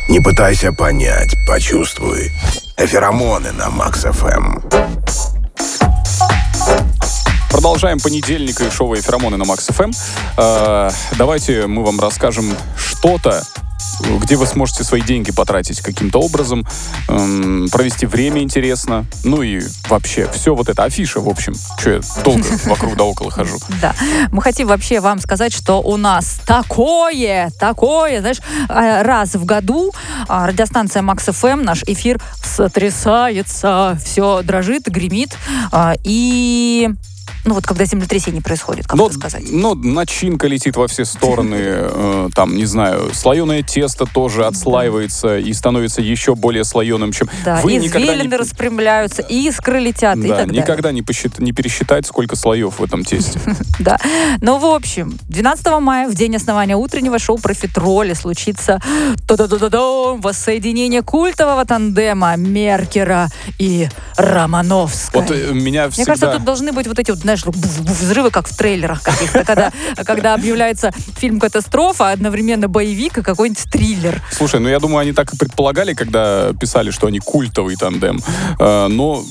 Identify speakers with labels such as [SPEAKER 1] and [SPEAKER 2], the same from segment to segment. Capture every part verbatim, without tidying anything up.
[SPEAKER 1] Не пытайся понять, почувствуй. Феромоны на Макс эф эм.
[SPEAKER 2] Продолжаем понедельник и шоу «Феромоны» на Макс эф эм. Э, давайте мы вам расскажем что-то, где вы сможете свои деньги потратить каким-то образом, эм, провести время интересно, ну и вообще все вот это, афиша, в общем. Что я долго вокруг да около хожу.
[SPEAKER 3] Да. Мы хотим вообще вам сказать, что у нас такое, такое, знаешь, раз в году радиостанция Макс эф эм, наш эфир сотрясается, все дрожит, гремит, и... Ну вот когда землетрясение происходит, как
[SPEAKER 2] но,
[SPEAKER 3] это сказать?
[SPEAKER 2] Ну, начинка летит во все стороны, э, там, не знаю, слоеное тесто тоже отслаивается да. и становится еще более слоеным, чем...
[SPEAKER 3] Да,
[SPEAKER 2] Вы
[SPEAKER 3] извилины
[SPEAKER 2] не...
[SPEAKER 3] распрямляются, искры летят
[SPEAKER 2] да,
[SPEAKER 3] и так далее.
[SPEAKER 2] никогда не, посчит... не пересчитать, сколько слоев в этом тесте.
[SPEAKER 3] Да. Ну, в общем, двенадцатого мая, в день основания утреннего шоу «Профитроли», случится воссоединение культового тандема Меркера и Романовской.
[SPEAKER 2] Вот меня всегда...
[SPEAKER 3] Мне кажется, тут должны быть вот эти вот, знаешь, взрывы, как в трейлерах каких-то, когда, когда объявляется фильм «Катастрофа», одновременно боевик и какой-нибудь триллер.
[SPEAKER 2] Слушай, ну я думаю, они так и предполагали, когда писали, что они культовый тандем. Э, но...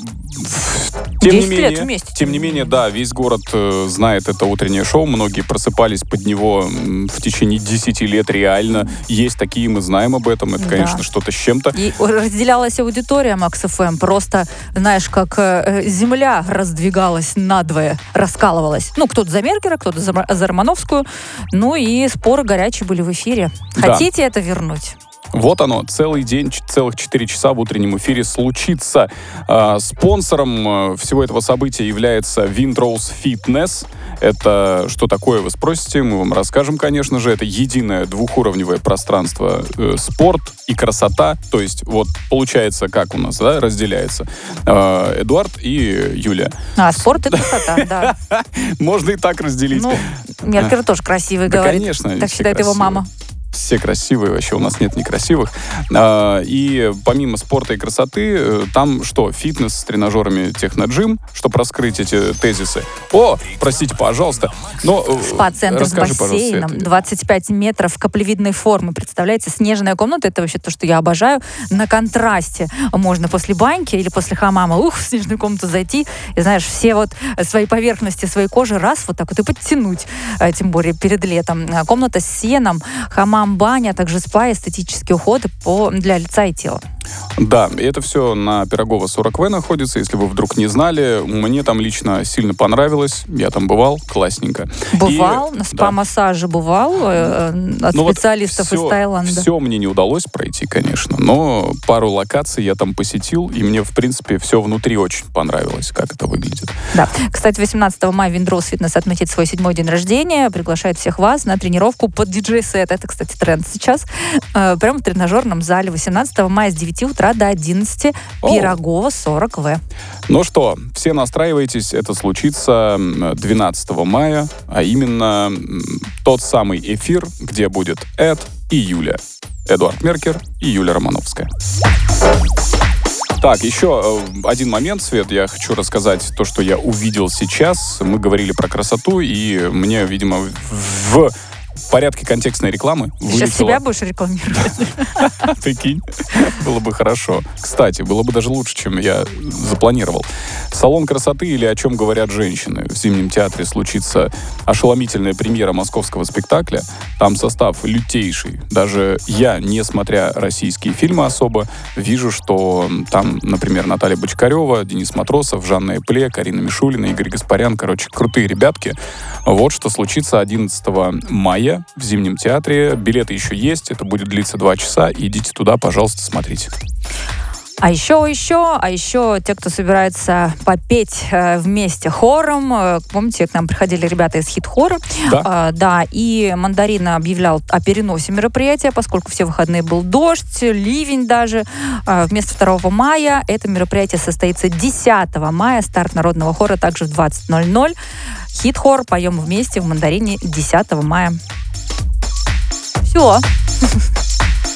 [SPEAKER 2] Тем не, менее,
[SPEAKER 3] вместе,
[SPEAKER 2] тем не менее, да, весь город э, знает это утреннее шоу. Многие просыпались под него м, в течение десяти лет реально. Есть такие, мы знаем об этом. Это, конечно, да. что-то с чем-то.
[SPEAKER 3] И разделялась аудитория Макс эф эм. Просто, знаешь, как э, земля раздвигалась надвое, раскалывалась. Ну, кто-то за Меркера, кто-то за, за Романовскую. Ну и споры горячие были в эфире. Хотите да. это вернуть?
[SPEAKER 2] Вот оно, целый день, целых четыре часа в утреннем эфире случится. Э, спонсором всего этого события является Windrose Fitness. Это что такое, вы спросите? Мы вам расскажем, конечно же. Это единое двухуровневое пространство. Э, спорт и красота. То есть, вот, получается, как у нас, да, разделяется. Э, Эдуард и Юля.
[SPEAKER 3] А, спорт и красота, да.
[SPEAKER 2] Можно и так разделить.
[SPEAKER 3] Ну, Меркер тоже красивый, говорит.
[SPEAKER 2] Конечно.
[SPEAKER 3] Так считает его мама.
[SPEAKER 2] Все красивые, вообще у нас нет некрасивых. И помимо спорта и красоты, там что? Фитнес с тренажерами, техноджим, чтобы раскрыть эти тезисы. О, простите, пожалуйста. Но
[SPEAKER 3] спа-центр с бассейном, двадцать пять метров каплевидной формы. Представляете, снежная комната, это вообще то, что я обожаю. На контрасте можно после баньки или после хамама, ух, в снежную комнату зайти и, знаешь, все вот свои поверхности своей кожи раз вот так вот и подтянуть, тем более перед летом. Комната с сеном, хамам, баня, а также спа, эстетические уходы по, для лица и тела.
[SPEAKER 2] Да, и это все на Пирогова сорок вэ находится, если вы вдруг не знали. Мне там лично сильно понравилось. Я там бывал, классненько.
[SPEAKER 3] Бывал,
[SPEAKER 2] и,
[SPEAKER 3] на спа-массаже да. бывал э, от ну специалистов вот все, из Таиланда.
[SPEAKER 2] Все мне не удалось пройти, конечно, но пару локаций я там посетил, и мне, в принципе, все внутри очень понравилось, как это выглядит.
[SPEAKER 3] Да. Кстати, восемнадцатого мая Windrose Fitness отметит свой седьмой день рождения, приглашает всех вас на тренировку под диджей-сет. Это, кстати, тренд сейчас. Э, прямо в тренажерном зале. восемнадцатого мая с девяти утра до одиннадцати, Пирогова сорок вэ.
[SPEAKER 2] Ну что, все настраивайтесь, это случится двенадцатого мая, а именно тот самый эфир, где будет Эд и Юля. Эдуард Меркер и Юля Романовская. Так, еще один момент, Свет, я хочу рассказать то, что я увидел сейчас. Мы говорили про красоту, и мне, видимо, в порядке контекстной рекламы вылетело...
[SPEAKER 3] Сейчас себя будешь рекламировать?
[SPEAKER 2] Прикинь, было бы хорошо. Кстати, было бы даже лучше, чем я запланировал. Салон красоты или «О чем говорят женщины». В Зимнем театре случится ошеломительная премьера московского спектакля. Там состав лютейший. Даже я, не смотря российские фильмы особо, вижу, что там, например, Наталья Бочкарева, Денис Матросов, Жанна Эпле, Карина Мишулина, Игорь Гаспарян. Короче, крутые ребятки. Вот что случится одиннадцатого мая в Зимнем театре. Билеты еще есть. Это будет длиться два часа. Идите туда, пожалуйста, смотрите.
[SPEAKER 3] А еще, еще, а еще те, кто собирается попеть э, вместе хором. Э, помните, к нам приходили ребята из хит-хора.
[SPEAKER 2] Да.
[SPEAKER 3] Э, да, и Мандарина объявлял о переносе мероприятия, поскольку все выходные был дождь, ливень даже. Э, вместо второго мая это мероприятие состоится десятого мая. Старт народного хора также в двадцать ноль ноль. Хит-хор поем вместе в Мандарине десятого мая. Все.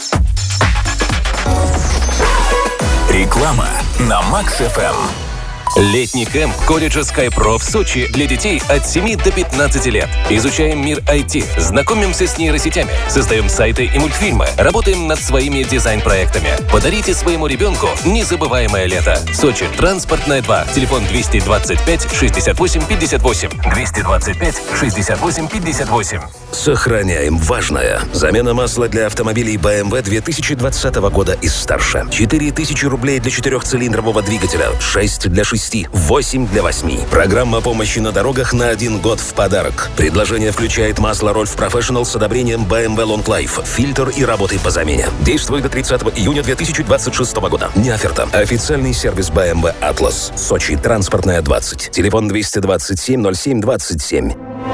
[SPEAKER 4] Реклама на Макс эф эм. Летний кэмп колледжа SkyPro в Сочи для детей от семи до пятнадцати лет. Изучаем мир ай ти, знакомимся с нейросетями, создаем сайты и мультфильмы, работаем над своими дизайн-проектами. Подарите своему ребенку незабываемое лето. Сочи, Транспортная два. Телефон двести двадцать пять шестьдесят восемь пятьдесят восемь. двести двадцать пять шестьдесят восемь пятьдесят восемь.
[SPEAKER 5] Сохраняем важное. Замена масла для автомобилей бэ эм вэ две тысячи двадцатого года и старше. четыре тысячи рублей для четырехцилиндрового двигателя, шесть для шести, восемь для восьми. Программа помощи на дорогах на один год в подарок. Предложение включает масло Rolf Professional с одобрением бэ эм вэ Long Life, фильтр и работы по замене. Действует до тридцатого июня две тысячи двадцать шестого года. Не оферта. Официальный сервис бэ эм вэ Atlas. Сочи, Транспортная двадцать. Телефон двести двадцать семь ноль семь двадцать семь.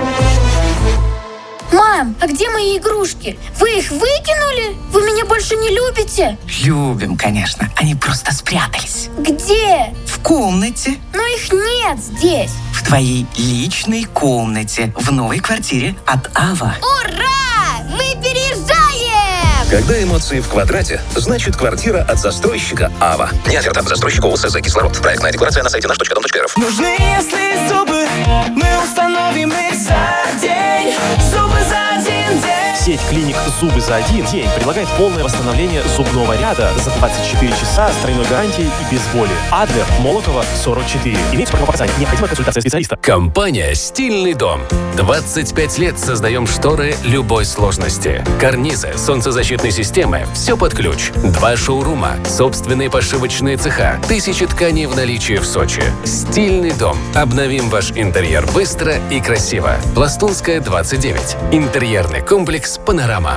[SPEAKER 6] Мам, а где мои игрушки? Вы их выкинули? Вы меня больше не любите?
[SPEAKER 7] Любим, конечно. Они просто спрятались.
[SPEAKER 6] Где?
[SPEAKER 7] В комнате.
[SPEAKER 6] Но их нет здесь.
[SPEAKER 7] В твоей личной комнате. В новой квартире от Ава.
[SPEAKER 6] Ура! Мы переезжаем!
[SPEAKER 5] Когда эмоции в квадрате, значит квартира от застройщика АВА. Не оферта. Застройщик ОСЗ «Кислород». Проектная декларация на сайте наш точка дом точка эр эф.
[SPEAKER 8] Нужны, если зубы, мы установим их за день. Зубы за один день.
[SPEAKER 9] Сеть клиник «Зубы за один день» предлагает полное восстановление зубного ряда за двадцать четыре часа с тройной гарантией и без боли. Адлер, Молотова, сорок четыре. Имеется противопоказания. Необходима консультация специалиста.
[SPEAKER 4] Компания «Стильный дом». двадцать пять лет создаем шторы любой сложности. Карнизы, солнцезащитные системы – все под ключ. Два шоурума, собственные пошивочные цеха, тысячи тканей в наличии в Сочи. «Стильный дом». Обновим ваш интерьер быстро и красиво. Пластунская, двадцать девять. Интерьерный комплекс «Панорама».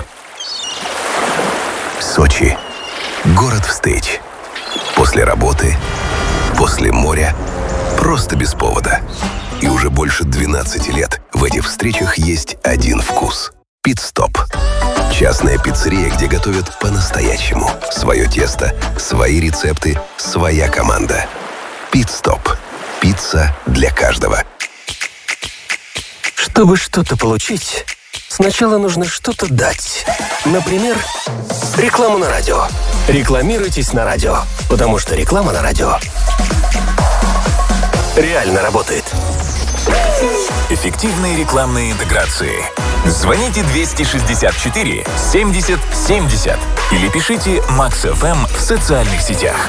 [SPEAKER 1] Сочи. Город встреч. После работы, после моря, просто без повода. И уже больше двенадцати лет в этих встречах есть один вкус. Пит-стоп. Частная пиццерия, где готовят по-настоящему. Свое тесто, свои рецепты, своя команда. Пит-стоп. Пицца для каждого.
[SPEAKER 10] Чтобы что-то получить, сначала нужно что-то дать. Например, рекламу на радио. Рекламируйтесь на радио, потому что реклама на радио реально работает.
[SPEAKER 11] Эффективные рекламные интеграции. Звоните двести шестьдесят четыре семьдесят семьдесят или пишите Макс эф эм в социальных сетях.